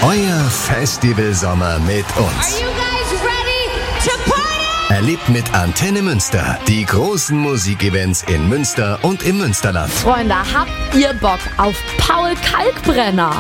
Euer Festivalsommer mit uns. Are you guys ready to party? Erlebt mit Antenne Münster die großen Musikevents in Münster und im Münsterland. Freunde, habt ihr Bock auf Paul Kalkbrenner?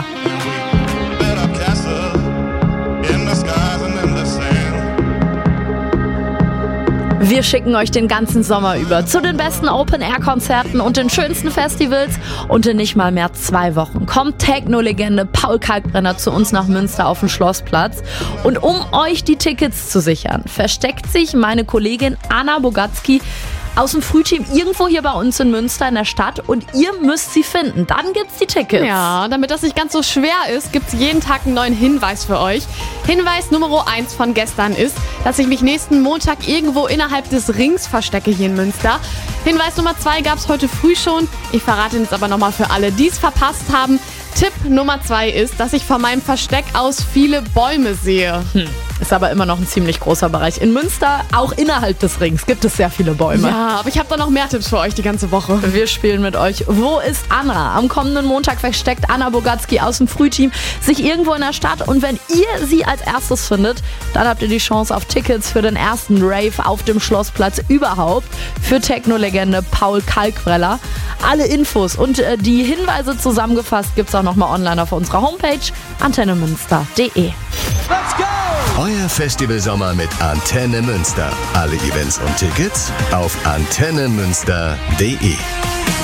Wir schicken euch den ganzen Sommer über zu den besten Open-Air-Konzerten und den schönsten Festivals. Und in nicht mal mehr 2 Wochen kommt Techno-Legende Paul Kalkbrenner zu uns nach Münster auf den Schlossplatz. Und um euch die Tickets zu sichern, versteckt sich meine Kollegin Anna Bogatski aus dem Frühteam irgendwo hier bei uns in Münster in der Stadt und ihr müsst sie finden. Dann gibt's die Tickets. Ja, damit das nicht ganz so schwer ist, gibt's jeden Tag einen neuen Hinweis für euch. Hinweis Nummer 1 von gestern ist, dass ich mich nächsten Montag irgendwo innerhalb des Rings verstecke hier in Münster. Hinweis Nummer 2 gab's heute früh schon. Ich verrate jetzt aber nochmal für alle, die es verpasst haben. Tipp Nummer 2 ist, dass ich von meinem Versteck aus viele Bäume sehe. Ist aber immer noch ein ziemlich großer Bereich. In Münster, auch innerhalb des Rings, gibt es sehr viele Bäume. Ja, aber ich habe da noch mehr Tipps für euch die ganze Woche. Wir spielen mit euch. Wo ist Anna? Am kommenden Montag versteckt Anna Bogatski aus dem Frühteam sich irgendwo in der Stadt. Und wenn ihr sie als erstes findet, dann habt ihr die Chance auf Tickets für den ersten Rave auf dem Schlossplatz überhaupt für Techno-Legende Paul Kalkbrenner. Alle Infos und die Hinweise zusammengefasst gibt's auch nochmal online auf unserer Homepage antennemünster.de. Let's go! Euer Festivalsommer mit Antenne Münster. Alle Events und Tickets auf antennemünster.de.